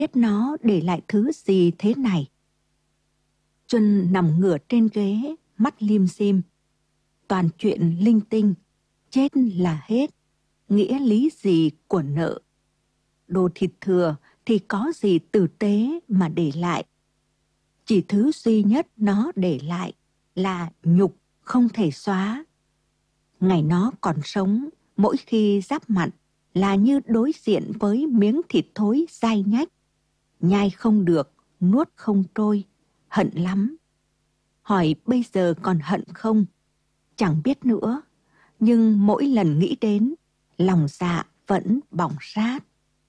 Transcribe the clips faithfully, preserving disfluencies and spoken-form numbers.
biết nó để lại thứ gì thế này. Chuân nằm ngửa trên ghế, mắt lim dim. Toàn chuyện linh tinh, chết là hết, nghĩa lý gì của nợ. Đồ thịt thừa thì có gì tử tế mà để lại. Chỉ thứ duy nhất nó để lại là nhục không thể xóa. Ngày nó còn sống, mỗi khi giáp mặt là như đối diện với miếng thịt thối dai nhách. Nhai không được, nuốt không trôi, hận lắm. Hỏi bây giờ còn hận không? Chẳng biết nữa, nhưng mỗi lần nghĩ đến, lòng dạ vẫn bỏng rát.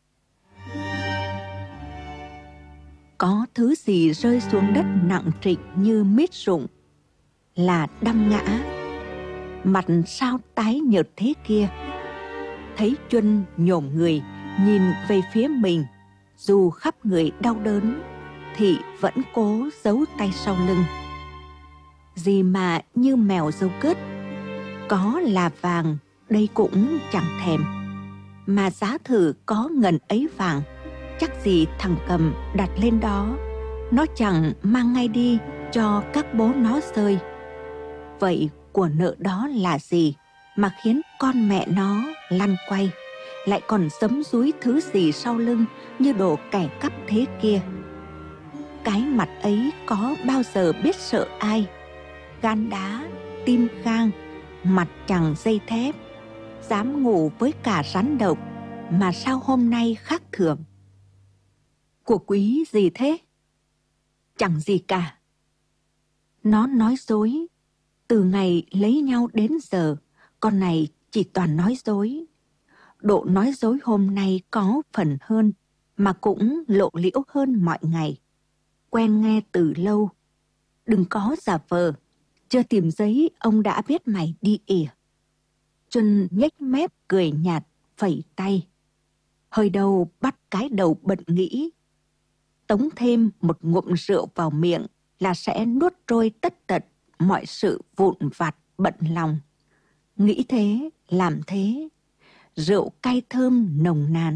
Có thứ gì rơi xuống đất nặng trịch như mít rụng, là đâm ngã. Mặt sao tái nhợt thế kia. Thấy Chuân nhổm người, nhìn về phía mình, dù khắp người đau đớn, thì vẫn cố giấu tay sau lưng. Gì mà như mèo giấu cứt, có là vàng, đây cũng chẳng thèm. Mà giá thử có ngần ấy vàng, chắc gì thằng Cầm đặt lên đó, nó chẳng mang ngay đi cho các bố nó rơi. Vậy của nợ đó là gì mà khiến con mẹ nó lăn quay, lại còn giấm dúi thứ gì sau lưng như đồ kẻ cắp thế kia? Cái mặt ấy có bao giờ biết sợ ai? Gan đá, tim gang, mặt chẳng dây thép, dám ngủ với cả rắn độc, mà sao hôm nay khác thường? Của quý gì thế? Chẳng gì cả. Nó nói dối. Từ ngày lấy nhau đến giờ, con này chỉ toàn nói dối. Độ nói dối hôm nay có phần hơn, mà cũng lộ liễu hơn mọi ngày. Quen nghe từ lâu. Đừng có giả vờ, chưa tìm giấy ông đã biết mày đi ỉa. Chuân nhếch mép cười nhạt, phẩy tay. Hơi đầu bắt cái đầu bận nghĩ. Tống thêm một ngụm rượu vào miệng là sẽ nuốt trôi tất tật mọi sự vụn vặt bận lòng. Nghĩ thế, làm thế, rượu cay thơm nồng nàn.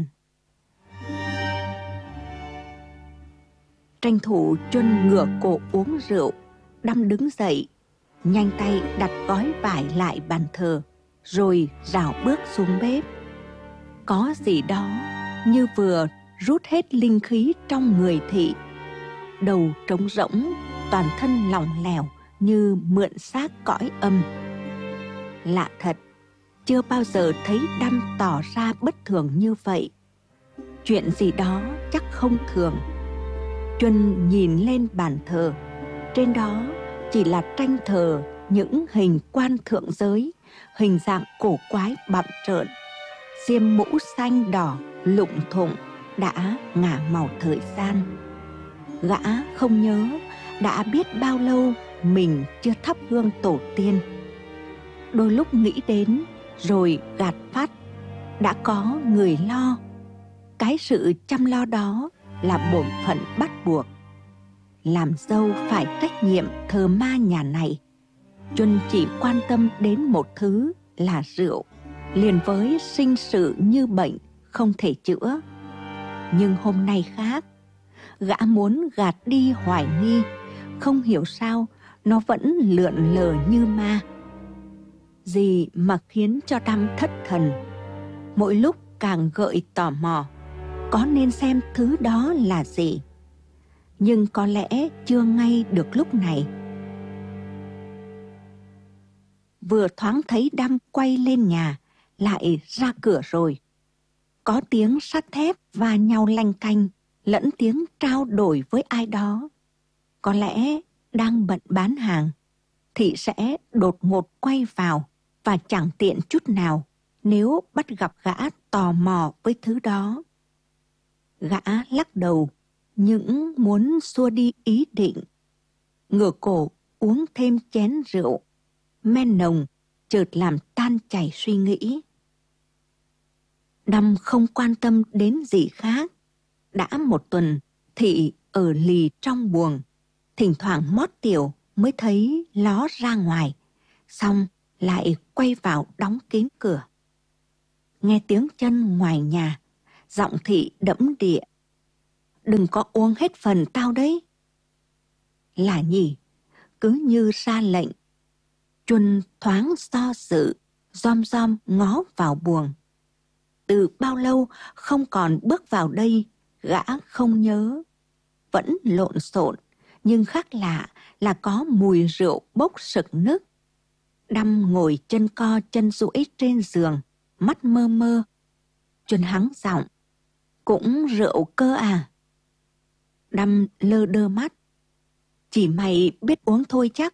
Tranh thủ Chuân ngửa cổ uống rượu, đăm đứng dậy, nhanh tay đặt gói vải lại bàn thờ, rồi rảo bước xuống bếp. Có gì đó như vừa rút hết linh khí trong người thị. Đầu trống rỗng, toàn thân lỏng lẻo như mượn xác cõi âm. Lạ thật, chưa bao giờ thấy Đăm tỏ ra bất thường như vậy. Chuyện gì đó chắc không thường. Chuân nhìn lên bàn thờ, trên đó chỉ là tranh thờ những hình quan thượng giới, hình dạng cổ quái bặm trợn, xiêm mũ xanh đỏ lụng thụng đã ngả màu thời gian. Gã không nhớ đã biết bao lâu mình chưa thắp hương tổ tiên. Đôi lúc nghĩ đến rồi gạt phát, đã có người lo. Cái sự chăm lo đó là bổn phận bắt buộc. Làm dâu phải trách nhiệm thờ ma nhà này. Chuân chỉ quan tâm đến một thứ là rượu, liền với sinh sự như bệnh không thể chữa. Nhưng hôm nay khác, gã muốn gạt đi hoài nghi, không hiểu sao nó vẫn lượn lờ như ma. Gì mà khiến cho Đăm thất thần, mỗi lúc càng gợi tò mò, có nên xem thứ đó là gì. Nhưng có lẽ chưa ngay được lúc này. Vừa thoáng thấy Đăm quay lên nhà, lại ra cửa rồi. Có tiếng sắt thép va nhau lanh canh, lẫn tiếng trao đổi với ai đó. Có lẽ đang bận bán hàng, thị sẽ đột ngột quay vào và chẳng tiện chút nào nếu bắt gặp gã tò mò với thứ đó. Gã lắc đầu, những muốn xua đi ý định. Ngửa cổ uống thêm chén rượu, men nồng chợt làm tan chảy suy nghĩ. Đăm không quan tâm đến gì khác. Đã một tuần thị ở lì trong buồng, thỉnh thoảng mót tiểu mới thấy ló ra ngoài, xong lại quay vào đóng kín cửa. Nghe tiếng chân ngoài nhà, giọng thị đẫm địa. đừng có uống hết phần tao đấy. Là nhỉ, cứ như ra lệnh. Chuân thoáng do dự, rom rom ngó vào buồng. Từ bao lâu không còn bước vào đây, gã không nhớ. Vẫn lộn xộn, nhưng khác lạ là có mùi rượu bốc sực nức. Đăm ngồi chân co chân duỗi trên giường, mắt mơ mơ. Chuân hắng giọng, cũng rượu cơ à? Đăm lơ đơ mắt, chỉ mày biết uống thôi chắc.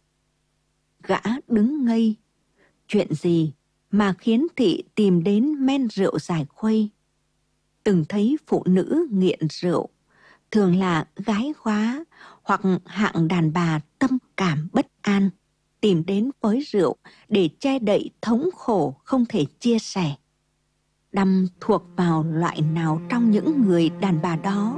Gã đứng ngây, chuyện gì mà khiến thị tìm đến men rượu giải khuây? Từng thấy phụ nữ nghiện rượu, thường là gái góa hoặc hạng đàn bà tâm cảm bất an, tìm đến với rượu để che đậy thống khổ không thể chia sẻ. Đăm thuộc vào loại nào trong những người đàn bà đó?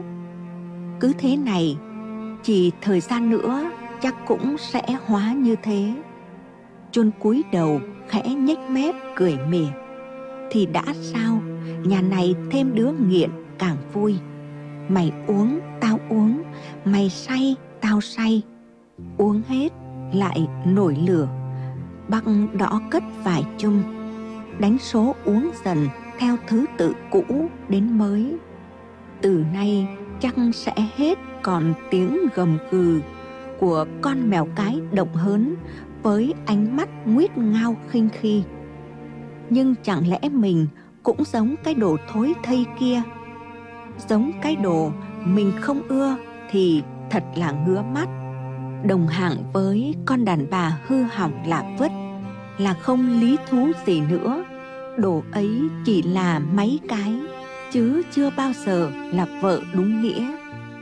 Cứ thế này, chỉ thời gian nữa chắc cũng sẽ hóa như thế. Chuân cúi đầu khẽ nhếch mép cười mỉa. Thì đã sao, nhà này thêm đứa nghiện càng vui. Mày uống, tao uống, mày say, tao say. Uống hết, lại nổi lửa. Băng đỏ cất vài chung. Đánh số uống dần theo thứ tự cũ đến mới. Từ nay chắc sẽ hết còn tiếng gầm gừ của con mèo cái động hớn với ánh mắt nguyết ngao khinh khi. Nhưng chẳng lẽ mình cũng giống cái đồ thối thây kia? Giống cái đồ mình không ưa thì thật là ngứa mắt. Đồng hạng với con đàn bà hư hỏng lạ vất, là không lý thú gì nữa. Đồ ấy chỉ là mấy cái, chứ chưa bao giờ là vợ đúng nghĩa.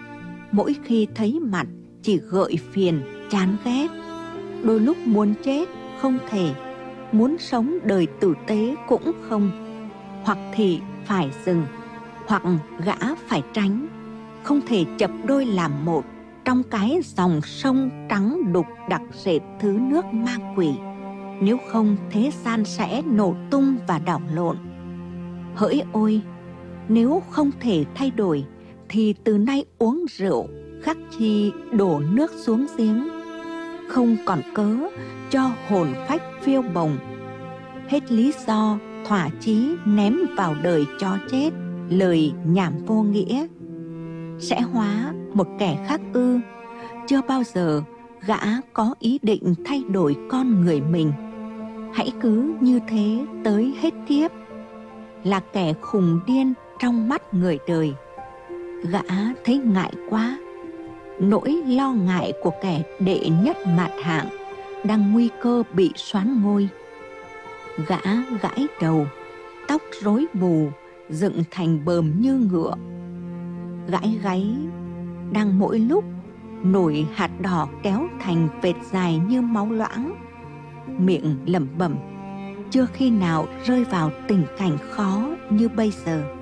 Mỗi khi thấy mặt chỉ gợi phiền, chán ghét. Đôi lúc muốn chết không thể, muốn sống đời tử tế cũng không. Hoặc thì phải dừng, hoặc gã phải tránh. Không thể chập đôi làm một trong cái dòng sông trắng đục đặc sệt thứ nước ma quỷ. Nếu không thế gian sẽ nổ tung và đảo lộn. Hỡi ôi, nếu không thể thay đổi thì từ nay uống rượu khắc chi đổ nước xuống giếng. Không còn cớ cho hồn phách phiêu bồng. Hết lý do thỏa chí ném vào đời cho chết lời nhảm vô nghĩa. Sẽ hóa một kẻ khác ư? Chưa bao giờ gã có ý định thay đổi con người mình. Hãy cứ như thế tới hết kiếp. Là kẻ khùng điên trong mắt người đời. Gã thấy ngại quá. Nỗi lo ngại của kẻ đệ nhất mạt hạng đang nguy cơ bị soán ngôi. Gã gãi đầu, tóc rối bù, dựng thành bờm như ngựa. Gãi gáy, đang mỗi lúc nổi hạt đỏ kéo thành vệt dài như máu loãng. Miệng lẩm bẩm, chưa khi nào rơi vào tình cảnh khó như bây giờ.